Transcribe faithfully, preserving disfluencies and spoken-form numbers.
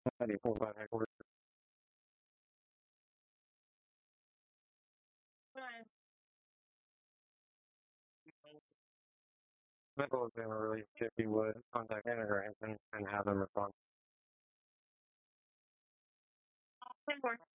Howdy, full-time headquarters. My goal has been to really if you would contact integrants and, and have them respond.